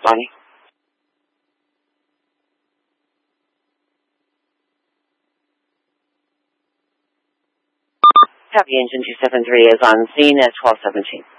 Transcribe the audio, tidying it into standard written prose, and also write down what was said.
Bonnie? Copy, engine 273 is on scene at 12:17.